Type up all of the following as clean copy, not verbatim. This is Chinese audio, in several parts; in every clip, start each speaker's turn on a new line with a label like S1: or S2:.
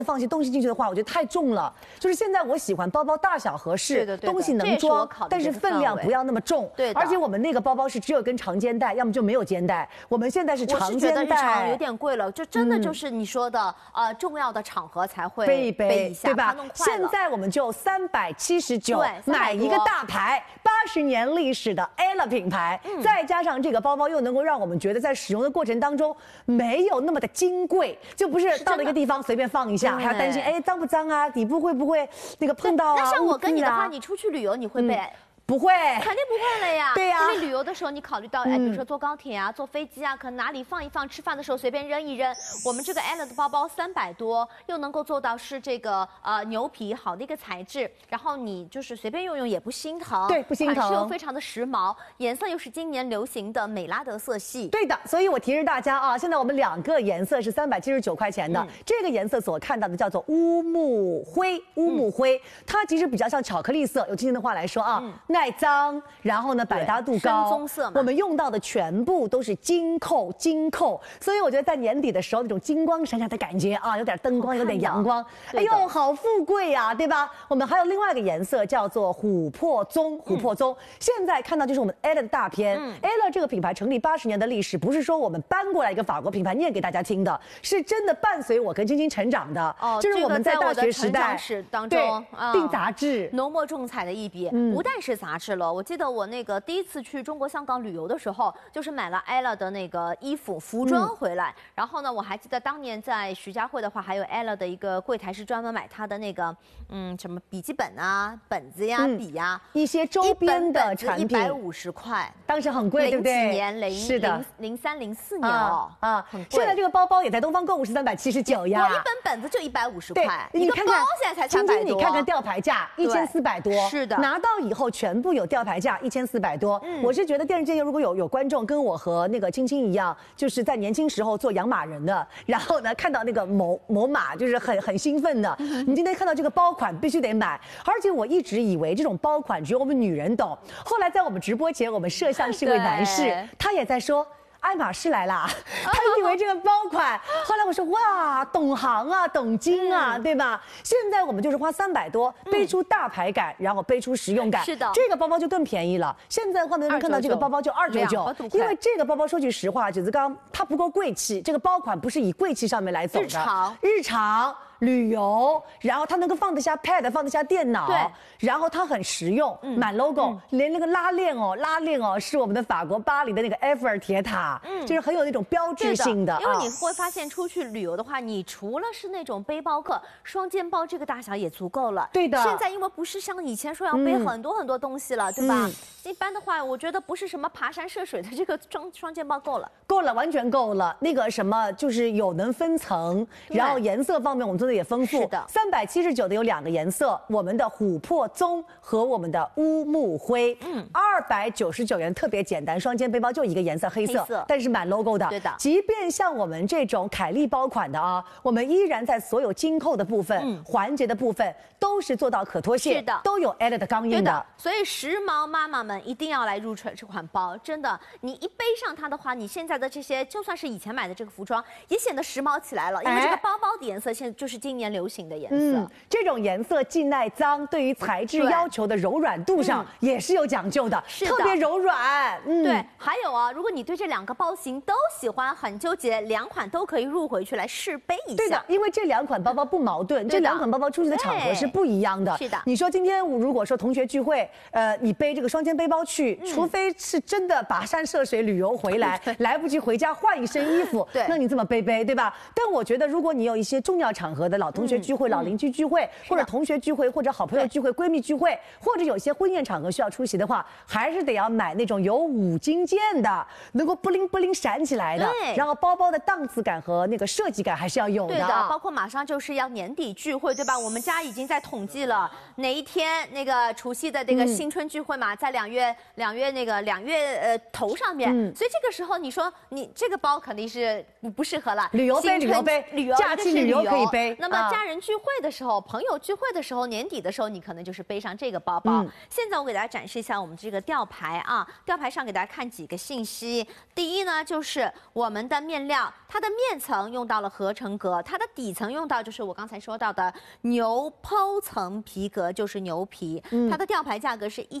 S1: 放些东西进去的话，我觉得太重了。就是现在我喜欢包包大小合适，
S2: 对
S1: 东西能装，但是分量不要那么重。
S2: 对，
S1: 而且我们那个包包是只有一根长肩带，要么就没有肩带。我们现在是长肩带，
S2: 日常有点贵了，就真的就是你说的重要的场合才会
S1: 背
S2: 一下，
S1: 对吧？现在我们就379买一个大牌，80年历史的 Ella 品牌，再加上这个包包又能够让我们觉得在使用的过程当中没有那么的金贵，就不是到了一个地方随便放一下，还要担心脏不脏啊，底部会不会那个碰到啊？
S2: 那像我跟你的话，你出去旅游你会背？
S1: 不会，
S2: 肯定不会了呀。
S1: 对呀，
S2: 因为旅游的时候，你考虑到，比如说坐高铁啊、坐飞机啊，可能哪里放一放，吃饭的时候随便扔一扔。我们这个 Ella 的包包300多，又能够做到是这个牛皮好的一个材质，然后你就是随便用也不心疼，
S1: 对，不心疼，
S2: 款式又非常的时髦，颜色又是今年流行的美拉德色系。
S1: 对的，所以我提示大家啊，现在我们2个颜色是379块钱的，这个颜色所看到的叫做乌木灰，它其实比较像巧克力色，用今天的话来说啊，耐脏，然后呢百搭度高，
S2: 深棕色嘛。
S1: 我们用到的全部都是金扣，所以我觉得在年底的时候那种金光闪闪的感觉啊，有点灯光，有点阳光，哎呦，好富贵呀，对吧？我们还有另外一个颜色叫做琥珀棕，现在看到就是我们 Ella 的大片，Ella 这个品牌成立80年的历史，不是说我们搬过来一个法国品牌念给大家听的，是真的伴随我跟晶晶成长的，就是我们在大学时代
S2: 当中
S1: 订杂志，
S2: 浓墨重彩的一笔，不但是杂志了。我记得我那个第一次去中国香港旅游的时候，就是买了 Ella 的那个服装回来。然后呢，我还记得当年在徐家汇的话，还有 Ella 的一个柜台是专门买它的那个什么笔记本啊、本子呀、笔呀，
S1: 一些周边的产品
S2: ，150块，
S1: 当时很贵，对不对？
S2: 是的，03、04年很贵。
S1: 现在这个包包也在东方购物是379呀。
S2: 我一本本子就150块，
S1: 你看看
S2: 包现在才300多。
S1: 你看看吊牌价1400多，
S2: 是的，
S1: 拿到以后全部有吊牌价1400多。我是觉得电视界如果有观众跟我和那个青青一样，就是在年轻时候做养马人的，然后呢看到那个某马就是很兴奋的，你今天看到这个包款必须得买。而且我一直以为这种包款只有我们女人懂，后来在我们直播前，我们摄像是位男士，他也在说。爱马仕来啦，他以为这个包款，后来我说哇，懂行啊，懂经啊，对吧？现在我们就是花300多，背出大牌感，然后背出实用感，
S2: 是的，
S1: 这个包包就更便宜了。现在外面的人看到这个包包就299，因为这个包包说句实话，芷子刚它不够贵气，这个包款不是以贵气上面来走的，日常。旅游，然后它能够放得下 pad， 放得下电脑，
S2: 对，
S1: 然后它很实用，满 logo，连那个拉链哦，是我们的法国巴黎的那个埃菲尔铁塔，就是很有那种标志性的。
S2: 因为你会发现出去旅游的话，你除了是那种背包客，双肩包这个大小也足够了。
S1: 对的。
S2: 现在因为不是像以前说要背很多东西了，对吧？一般的话，我觉得不是什么爬山涉水的这个双肩包够了，
S1: 完全够了。那个什么就是有能分层，然后颜色方面我们做的也丰富。
S2: 是的
S1: ，379的有2个颜色，我们的琥珀棕和我们的乌木灰。299元特别简单，双肩背包就一个颜色黑色，但是满 logo 的。
S2: 对的。
S1: 即便像我们这种凯利包款的啊，我们依然在所有金扣的部分、环节的部分都是做到可脱卸，
S2: 是的，
S1: 都有 Ella 的钢印的。
S2: 所以时髦妈妈们一定要来入手这款包，真的，你一背上它的话，你现在的这些就算是以前买的这个服装，也显得时髦起来了。因为这个包包的颜色现在就是今年流行的颜色。
S1: 这种颜色既耐脏，对于材质要求的柔软度上也是有讲究的，特别柔软。
S2: 对，还有啊，如果你对这2个包型都喜欢，很纠结，2款都可以入回去来试背一下。
S1: 对的，因为这2款包包不矛盾，这2款包包出去的场合是不一样的。
S2: 是的，
S1: 你说今天如果说同学聚会，你背这个双肩背包去，除非是真的跋山涉水旅游回来，来不及回家换一身衣服，那你这么背，对吧？但我觉得如果你有一些重要场合的老同学聚会、老邻居聚会，或者同学聚会，或者好朋友聚会、闺蜜聚会，或者有些婚宴场合需要出席的话，还是得要买那种有5金件的，能够布灵布灵闪起来的，然后包包的档次感和那个设计感还是要有的。
S2: 对的，包括马上就是要年底聚会，对吧？我们家已经在统计了哪一天那个除夕的这个新春聚会嘛，在2月头上面，所以这个时候你说你这个包肯定是不适合了。
S1: 旅游背，假期旅游可以背。 OK，
S2: 那么家人聚会的时候、朋友聚会的时候、年底的时候，你可能就是背上这个包包。现在我给大家展示一下我们这个吊牌啊，吊牌上给大家看几个信息。第一呢，就是我们的面料，它的面层用到了合成革，它的底层用到就是我刚才说到的牛剖层皮革，就是牛皮。它的吊牌价格是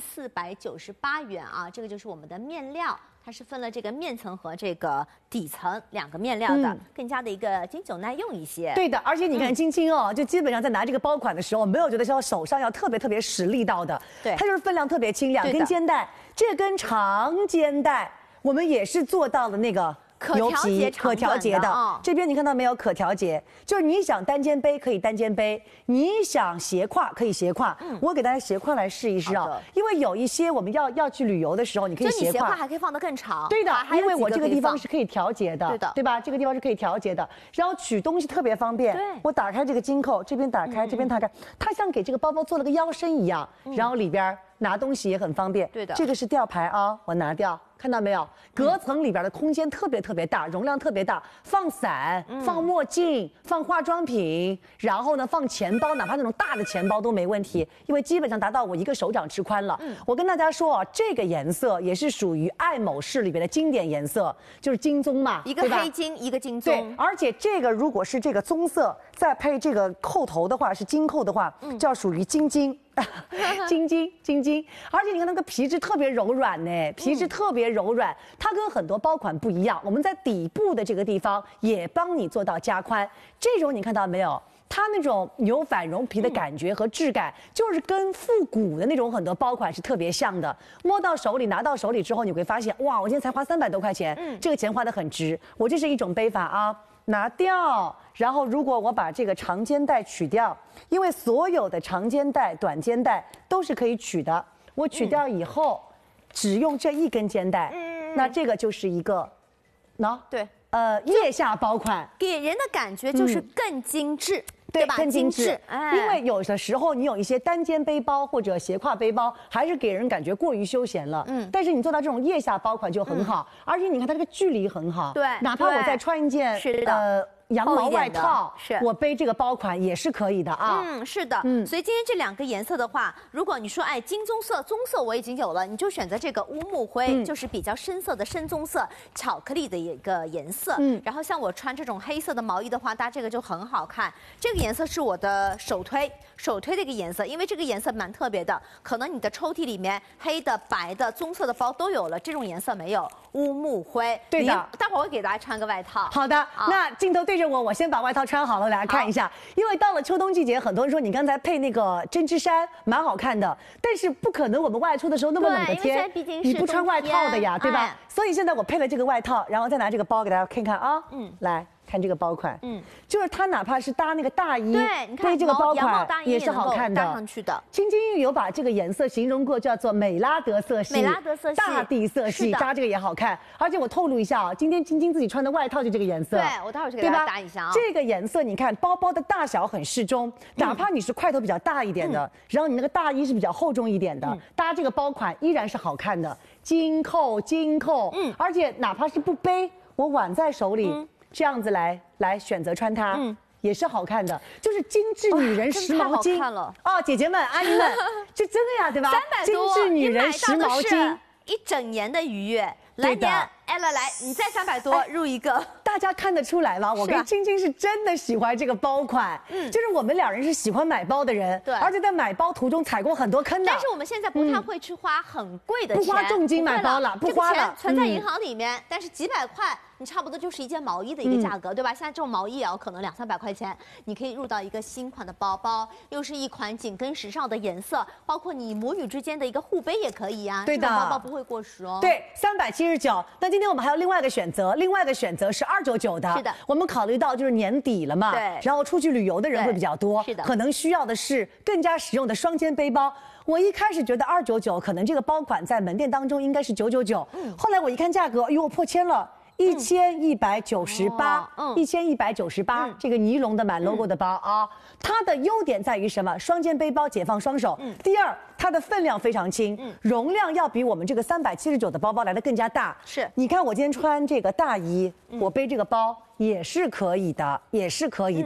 S2: 1498元啊，这个就是我们的面料。它是分了这个面层和这个底层2个面料的，更加的一个经久耐用一些。
S1: 对的，而且你看晶晶哦，就基本上在拿这个包款的时候，没有觉得说手上要特别使力道的，
S2: 对，
S1: 它就是分量特别轻，2根肩带，这根长肩带我们也是做到了那个。牛皮可调节的，这边你看到没有？可调节，就是你想单肩背可以单肩背，你想斜挎可以斜挎。我给大家斜挎来试一试啊，因为有一些我们要去旅游的时候，你可以斜挎。
S2: 就你斜挎还可以放得更长。
S1: 对的，因为我这个地方是可以调节的，对吧？这个地方是可以调节的，然后取东西特别方便。
S2: 对，
S1: 我打开这个金扣，这边打开，这边打开，它像给这个包包做了个腰身一样，然后里边拿东西也很方便。
S2: 对的，
S1: 这个是吊牌啊，我拿掉。看到没有？隔层里边的空间特别大，容量特别大，放伞、放墨镜、放化妆品，然后呢放钱包，哪怕那种大的钱包都没问题，因为基本上达到我一个手掌之宽了。我跟大家说啊，这个颜色也是属于爱某市里边的经典颜色，就是金棕嘛，
S2: 一个黑金，一个金棕。
S1: 对，而且这个如果是这个棕色，再配这个扣头的话，是金扣的话，就要属于金金。晶晶，而且你看那个皮质特别柔软呢，皮质特别柔软，它跟很多包款不一样。我们在底部的这个地方也帮你做到加宽，这种你看到没有？它那种牛反绒皮的感觉和质感，就是跟复古的那种很多包款是特别像的。摸到手里，拿到手里之后，你会发现，哇，我今天才花300多块钱，这个钱花得很值。我这是一种背法啊。拿掉，然后如果我把这个长肩带取掉，因为所有的长肩带、短肩带都是可以取的。我取掉以后，只用这1根肩带，那这个就是一个，
S2: 对，
S1: 腋下包款，
S2: 给人的感觉就是更精致。
S1: 对
S2: 吧？
S1: 更精致，因为有的时候你有一些单肩背包或者斜挎背包，还是给人感觉过于休闲了。但是你做到这种腋下包款就很好，而且你看它这个距离很好。
S2: 对，
S1: 哪怕我再穿一件羊毛外套，
S2: 是
S1: 我背这个包款也是可以的啊。
S2: 是的。所以今天这2个颜色的话，如果你说金棕色、棕色我已经有了，你就选择这个乌木灰，就是比较深色的深棕色，巧克力的一个颜色。然后像我穿这种黑色的毛衣的话，搭这个就很好看。这个颜色是我的首推的一个颜色，因为这个颜色蛮特别的，可能你的抽屉里面黑的、白的、棕色的包都有了，这种颜色没有。乌木灰，
S1: 对的。
S2: 待会儿我给大家穿个外套。
S1: 好的，那镜头对着我先把外套穿好了，大家看一下。因为到了秋冬季节，很多人说你刚才配那个针织衫蛮好看的，但是不可能我们外出的时候那么冷的天，你不穿外套的呀，对吧？所以现在我配了这个外套，然后再拿这个包给大家看看啊。来。看这个包款，就是它哪怕是搭那个大衣，
S2: 对，你看
S1: 配这个包款也是好看的。
S2: 搭上去的。
S1: 青青有把这个颜色形容过，叫做美拉德色系，大地色系，搭这个也好看。而且我透露一下啊，今天晶晶自己穿的外套就这个颜色，
S2: 对我待会儿就给大家搭一下啊。
S1: 这个颜色你看，包包的大小很适中，哪怕你是块头比较大一点的，然后你那个大衣是比较厚重一点的，搭这个包款依然是好看的。金扣，而且哪怕是不背，我挽在手里。这样子来选择穿它，也是好看的，就是精致女人时髦巾。哦，姐姐们、阿姨们，就真的呀，对吧
S2: ？300多，
S1: 精致女人时髦巾，
S2: 一整年的愉悦。来年 Ella 来，你再300多入一个。
S1: 大家看得出来吗？我跟青青是真的喜欢这个包款，就是我们2人是喜欢买包的人，
S2: 对，
S1: 而且在买包途中踩过很多坑的。
S2: 但是我们现在不太会去花很贵的钱，
S1: 不花重金买包了，不花了，
S2: 这个钱存在银行里面，但是几百块。你差不多就是一件毛衣的一个价格，对吧？现在这种毛衣也要可能200-300块钱，你可以入到一个新款的包包，又是一款紧跟时尚的颜色，包括你母女之间的一个护背也可以啊。
S1: 对的，
S2: 包包不会过时哦。
S1: 对，379。那今天我们还有另外一个选择，是299的。
S2: 是的，
S1: 我们考虑到就是年底了嘛，
S2: 对，
S1: 然后出去旅游的人会比较多，
S2: 是的，
S1: 可能需要的是更加实用的双肩背包。我一开始觉得299可能这个包款在门店当中应该是999，后来我一看价格，哎呦，破千了。1198，1198，这个尼龙的满 logo 的包啊，它的优点在于什么？双肩背包解放双手。第二，它的分量非常轻，容量要比我们这个379的包包来的更加大。
S2: 是，
S1: 你看我今天穿这个大衣，我背这个包也是可以的，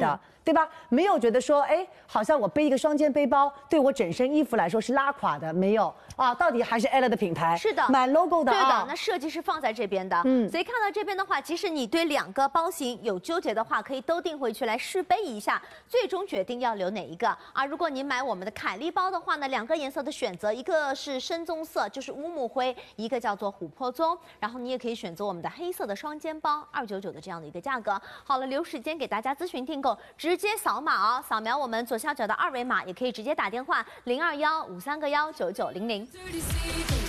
S1: 对吧？没有觉得说，哎，好像我背一个双肩背包，对我整身衣服来说是拉垮的，没有啊，到底还是 Ella 的品牌，
S2: 是的，
S1: 满 logo 的，
S2: 对的。那设计是放在这边的，所以看到这边的话，即使你对2个包型有纠结的话，可以都订回去来试背一下，最终决定要留哪一个啊？如果你买我们的凯利包的话呢，2个颜色的选择，一个是深棕色，就是乌木灰，一个叫做琥珀棕，然后你也可以选择我们的黑色的双肩包，299的这样的一个价格。好了，留时间给大家咨询订购，直接扫码哦，扫描我们左下角的2维码，也可以直接打电话0215319900。